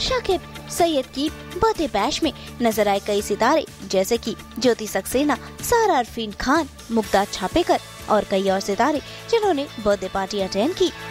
शाकिब सैयद की birthday bash में नजर आए कई सितारे जैसे कि ज्योति सक्सेना, सारा अरफीन खान, मुग्धा छापेकर और कई और सितारे जिन्होंने बर्थडे पार्टी अटेंड की।